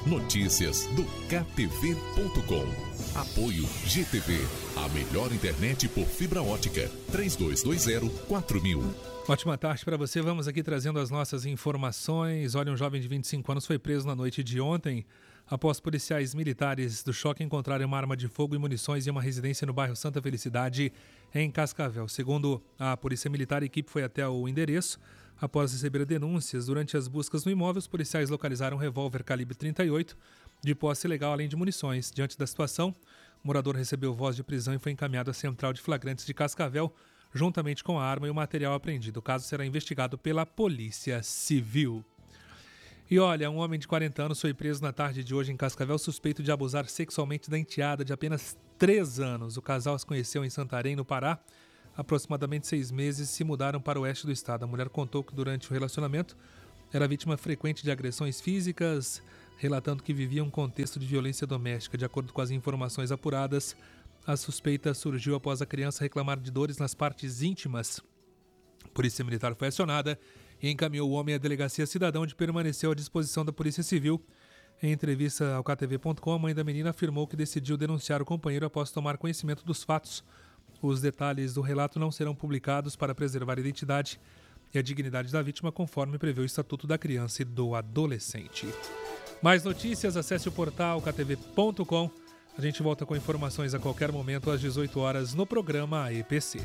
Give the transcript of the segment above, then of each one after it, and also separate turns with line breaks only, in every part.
Notícias do KTV.com. Apoio GTV, a melhor internet por fibra ótica. 3220-4000.
Ótima tarde para você. Vamos aqui trazendo as nossas informações. Olha, um jovem de 25 anos foi preso na noite de ontem após policiais militares do Choque encontrarem uma arma de fogo e munições em uma residência no bairro Santa Felicidade, em Cascavel. Segundo a Polícia Militar, a equipe foi até o endereço. Após receber denúncias, durante as buscas no imóvel, os policiais localizaram um revólver calibre 38 de posse ilegal, além de munições. Diante da situação, o morador recebeu voz de prisão e foi encaminhado à Central de Flagrantes de Cascavel, juntamente com a arma e o material apreendido. O caso será investigado pela Polícia Civil. E olha, um homem de 40 anos foi preso na tarde de hoje em Cascavel, suspeito de abusar sexualmente da enteada de apenas 3 anos. O casal se conheceu em Santarém, no Pará. Aproximadamente 6 meses se mudaram para o oeste do estado. A mulher contou que durante o relacionamento era vítima frequente de agressões físicas, relatando que vivia um contexto de violência doméstica. De acordo com as informações apuradas, a suspeita surgiu após a criança reclamar de dores nas partes íntimas. A Polícia Militar foi acionada e encaminhou o homem à Delegacia Cidadão, onde permaneceu à disposição da Polícia Civil. Em entrevista ao KTV.com, a mãe da menina afirmou que decidiu denunciar o companheiro após tomar conhecimento dos fatos. Os detalhes do relato não serão publicados para preservar a identidade e a dignidade da vítima, conforme prevê o Estatuto da Criança e do Adolescente. Mais notícias, acesse o portal ktv.com. A gente volta com informações a qualquer momento, às 18 horas, no programa EPC.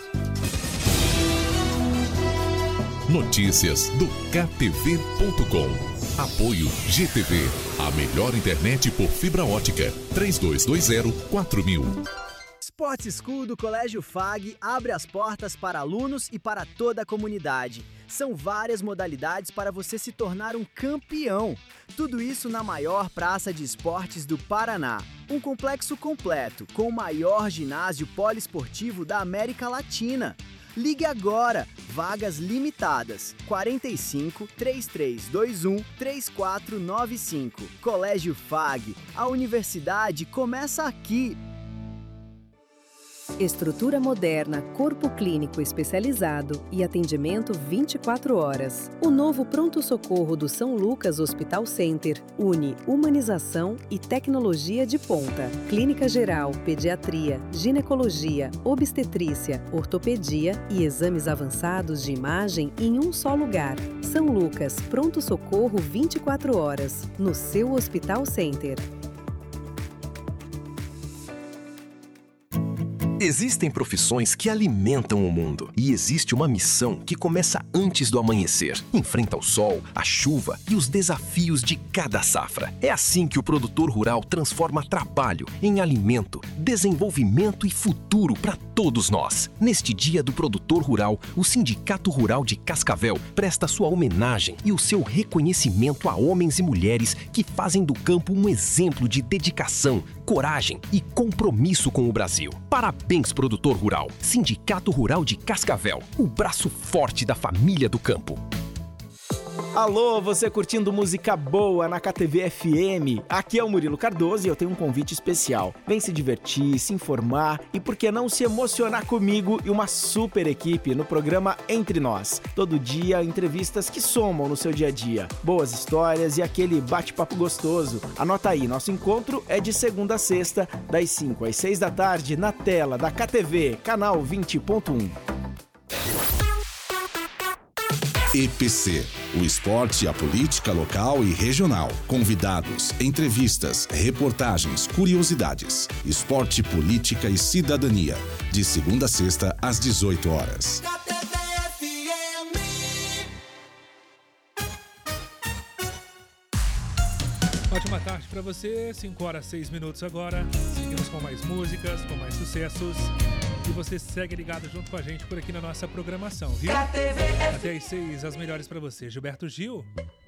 Notícias do KTV.com. Apoio GTV, a melhor internet por fibra ótica. 3220-4000.
Sport School do Colégio FAG abre as portas para alunos e para toda a comunidade. São várias modalidades para você se tornar um campeão. Tudo isso na maior praça de esportes do Paraná. Um complexo completo, com o maior ginásio poliesportivo da América Latina. Ligue agora, vagas limitadas, 45 3321 3495. Colégio FAG, a universidade começa aqui.
Estrutura moderna, corpo clínico especializado e atendimento 24 horas. O novo pronto-socorro do São Lucas Hospital Center une humanização e tecnologia de ponta. Clínica geral, pediatria, ginecologia, obstetrícia, ortopedia e exames avançados de imagem em um só lugar. São Lucas, pronto-socorro 24 horas, no seu Hospital Center.
Existem profissões que alimentam o mundo e existe uma missão que começa antes do amanhecer. Enfrenta o sol, a chuva e os desafios de cada safra. É assim que o produtor rural transforma trabalho em alimento, desenvolvimento e futuro para todos nós. Neste Dia do Produtor Rural, o Sindicato Rural de Cascavel presta sua homenagem e o seu reconhecimento a homens e mulheres que fazem do campo um exemplo de dedicação, coragem e compromisso com o Brasil. Parabéns, produtor rural. Sindicato Rural de Cascavel, o braço forte da família do campo.
Alô, você curtindo música boa na KTV FM? Aqui é o Murilo Cardoso e eu tenho um convite especial. Vem se divertir, se informar e por que não se emocionar comigo e uma super equipe no programa Entre Nós. Todo dia, entrevistas que somam no seu dia a dia. Boas histórias e aquele bate-papo gostoso. Anota aí, nosso encontro é de segunda a sexta, das 5 às 6 da tarde, na tela da KTV, canal 20.1.
EPC, o esporte, a política local e regional. Convidados, entrevistas, reportagens, curiosidades. Esporte, política e cidadania. De segunda a sexta, às 18 horas.
Ótima tarde para você, 5 horas 6 minutos agora. Seguimos com mais músicas, com mais sucessos. E você segue ligado junto com a gente por aqui na nossa programação, viu? Até às 6, as melhores para você. Gilberto Gil,